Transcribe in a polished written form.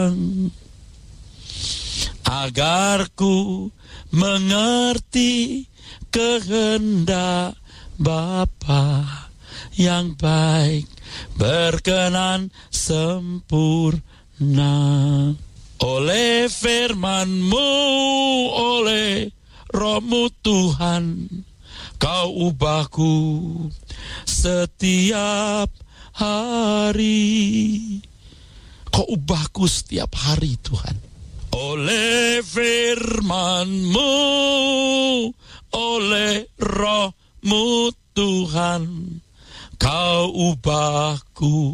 agar ku mengerti kehendak Bapa yang baik, berkenan, sempurna. Oleh firman-Mu, oleh Roh-Mu Tuhan, Kau ubahku setiap hari. Kau ubahku setiap hari, Tuhan. Oleh firman-Mu, oleh Roh-Mu Tuhan, Kau ubahku